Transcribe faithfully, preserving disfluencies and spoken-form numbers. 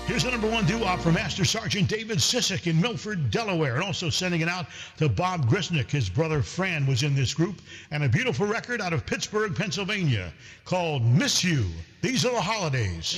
Here's the number one doo-wop for Master Sergeant David Sissick in Milford, Delaware. And also sending it out to Bob Grisnick. His brother Fran was in this group. And a beautiful record out of Pittsburgh, Pennsylvania called Miss You. These are the holidays.